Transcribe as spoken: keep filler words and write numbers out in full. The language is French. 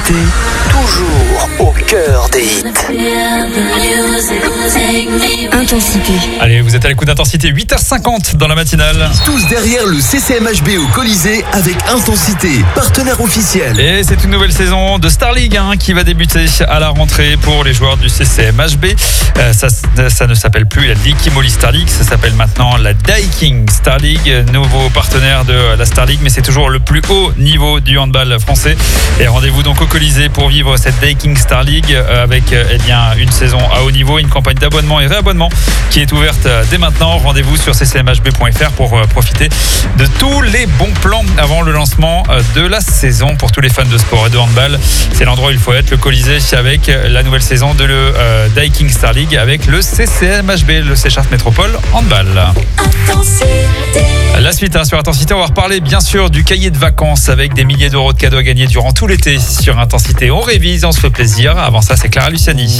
Intensité, toujours au cœur des hits. Intensité. Allez, vous êtes à l'écoute d'Intensité, huit heures cinquante dans la matinale. Tous derrière le C C M H B au Colisée avec Intensité, partenaire officiel. Et c'est une nouvelle saison de Star League hein, qui va débuter à la rentrée pour les joueurs du C C M H B. Euh, ça, ça ne s'appelle plus la Ligue Kimoli Star League, ça s'appelle maintenant la Daiking Star League, nouveau partenaire de la Star League, mais c'est toujours le plus haut niveau du handball français. Et rendez-vous donc au Colisée pour vivre cette Daiking Star League avec eh bien, une saison à haut niveau, une campagne d'abonnement et réabonnement qui est ouverte dès maintenant. Rendez-vous sur c c m h b point f r pour profiter de tous les bons plans avant le lancement de la saison pour tous les fans de sport et de handball. C'est l'endroit où il faut être, le Colisée, avec la nouvelle saison de le euh, Daiking Star League avec le C C M H B, le Seychelles Métropole Handball. La suite hein, sur Intensité, on va reparler bien sûr du cahier de vacances avec des milliers d'euros de cadeaux à gagner durant tout l'été sur Intensité. On révise, on se fait plaisir. Avant ça, c'est Clara Luciani.